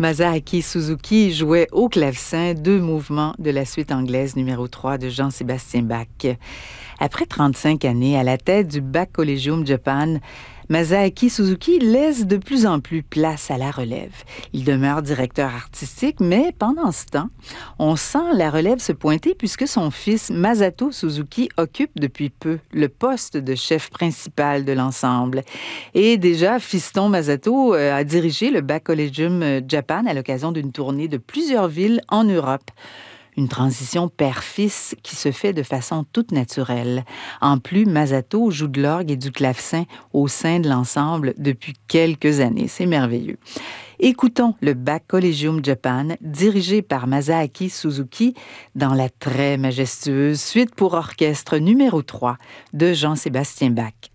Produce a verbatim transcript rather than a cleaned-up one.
Masaaki Suzuki jouait au clavecin deux mouvements de la suite anglaise numéro trois de Jean-Sébastien Bach. Après trente-cinq années à la tête du Bach Collegium Japan, Masaaki Suzuki laisse de plus en plus place à la relève. Il demeure directeur artistique, mais pendant ce temps, on sent la relève se pointer puisque son fils Masato Suzuki occupe depuis peu le poste de chef principal de l'ensemble. Et déjà, fiston Masato a dirigé le Bach Collegium Japan à l'occasion d'une tournée de plusieurs villes en Europe. Une transition père-fils qui se fait de façon toute naturelle. En plus, Masato joue de l'orgue et du clavecin au sein de l'ensemble depuis quelques années. C'est merveilleux. Écoutons le Bach Collegium Japan, dirigé par Masaaki Suzuki, dans la très majestueuse suite pour orchestre numéro trois de Jean-Sébastien Bach.